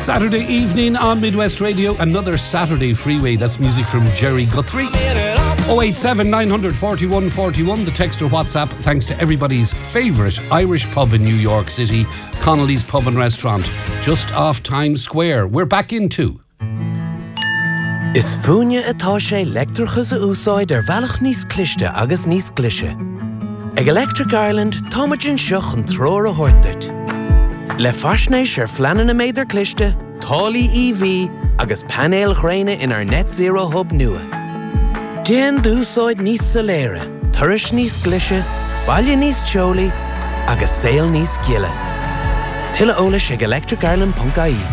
Saturday evening on Midwest Radio, another Saturday Freeway. That's music from Jerry Guthrie. 087 941 41, the text or WhatsApp, thanks to everybody's favourite Irish pub in New York City, Connolly's Pub and Restaurant, just off Times Square. We're back into. Is fúine atá sé leictreachas a úsáid bhealach níos cliste agus níos clise. Ag Electric Ireland, táimeann seach an tróir a thuirteart. Le faisnéis fleanan a méidir cliste, tálaí EV agus panel chréine in our net zero hub nua. Déan dúsáid níos soléire, turis níos clise, baile níos teolaí agus saol níos giile. Tuilleadh eolais ag electricireland.ie.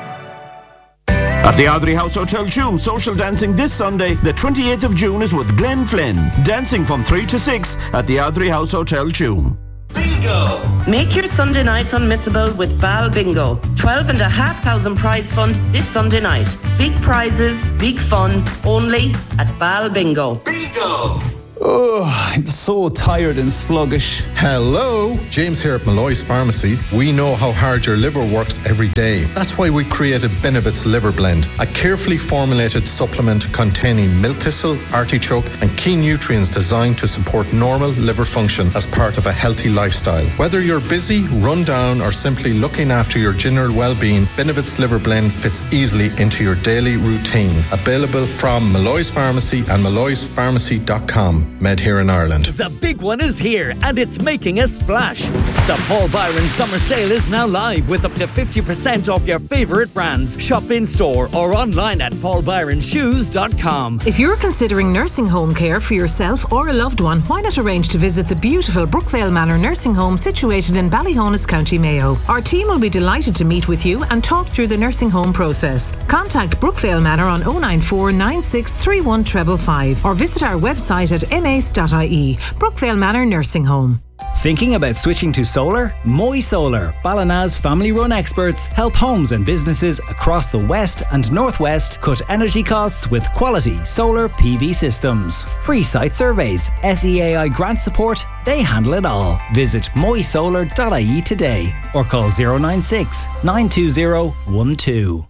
At the Ardrey House Hotel Tuam, social dancing this Sunday, the 28th of June, is with Glenn Flynn. Dancing from 3 to 6 at the Ardrey House Hotel Tuam. Bingo! Make your Sunday night unmissable with Bal Bingo. 12,500 prize fund this Sunday night. Big prizes, big fun, only at Bal Bingo. Bingo! Oh, I'm so tired and sluggish. Hello, James here at Malloy's Pharmacy. We know how hard your liver works every day. That's why we created Benevit's Liver Blend, a carefully formulated supplement containing milk thistle, artichoke and key nutrients designed to support normal liver function as part of a healthy lifestyle. Whether you're busy, run down or simply looking after your general well-being, Benevit's Liver Blend fits easily into your daily routine. Available from Malloy's Pharmacy and malloyspharmacy.com. Made here in Ireland. The big one is here and it's making a splash. The Paul Byron Summer Sale is now live with up to 50% off your favourite brands. Shop in store or online at paulbyronshoes.com. If you're considering nursing home care for yourself or a loved one, why not arrange to visit the beautiful Brookvale Manor Nursing Home situated in Ballyhonus, County Mayo. Our team will be delighted to meet with you and talk through the nursing home process. Contact Brookvale Manor on 094 96 31 555 or visit our website at mace.ie. Brookvale Manor Nursing Home. Thinking about switching to solar? Moy Solar, Ballina's family-run experts, help homes and businesses across the West and Northwest cut energy costs with quality solar PV systems. Free site surveys, SEAI grant support, they handle it all. Visit moysolar.ie today or call 096 920 12.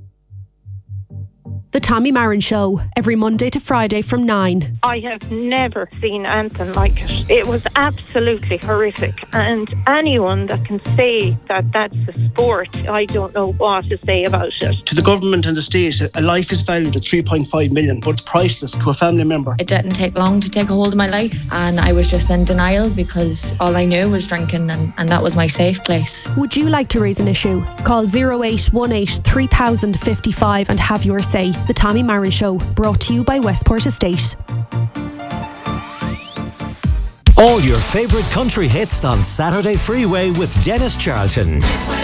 The Tommy Marin Show, every Monday to Friday from 9. I have never seen anything like it. It was absolutely horrific. And anyone that can say that that's a sport, I don't know what to say about it. To the government and the state, a life is valued at 3.5 million, but it's priceless to a family member. It didn't take long to take a hold of my life, and I was just in denial because all I knew was drinking, and that was my safe place. Would you like to raise an issue? Call 0818 3055 and have your say. The Tommy Marin Show, brought to you by Westport Estate. All your favourite country hits on Saturday Freeway with Dennis Charlton.